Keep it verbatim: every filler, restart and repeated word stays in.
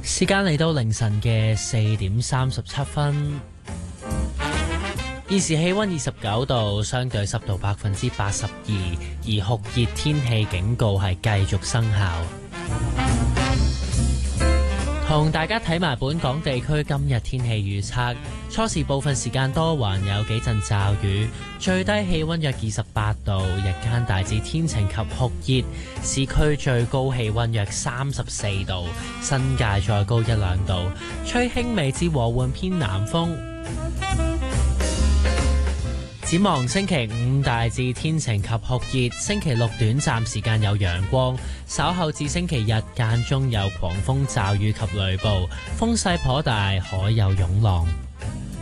時間嚟到凌晨嘅四點三十七分，現時氣溫二十九度，相對濕度百分之八十二，而酷熱天氣警告係繼續生效。同大家睇埋本港地區今日天氣預測，初時部分時間多雲，有幾陣驟雨，最低氣溫約二十八度，日間大致天晴及酷熱，市區最高氣溫約三十四度，新界再高一兩度，吹輕微至和緩偏南風。展望星期五大致天晴及酷熱，星期六短暫時間有陽光，稍後至星期日間中有狂風驟雨及雷暴，風勢頗大，海有湧浪。